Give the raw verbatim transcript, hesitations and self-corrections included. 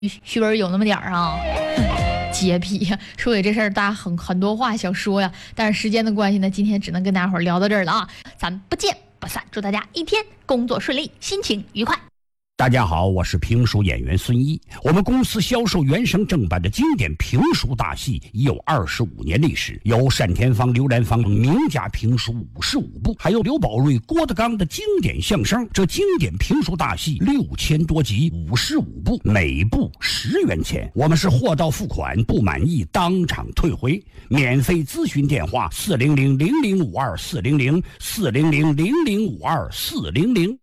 徐文有那么点儿啊，洁癖。说起这事儿，大家很很多话想说呀，但是时间的关系呢，今天只能跟大家伙儿聊到这儿了啊，咱不见不散。祝大家一天工作顺利，心情愉快。 大家好，我是评书演员孙一。我们公司销售原声正版的经典评书大戏已有二十五年历史，有单田芳、刘兰芳名家评书五十五部，还有刘宝瑞、郭德纲的经典相声。这经典评书大戏六千多集，五十五部，每部十元钱。我们是货到付款，不满意当场退回。免费咨询电话：四零零零零五二四零零四零零零零五二四零零。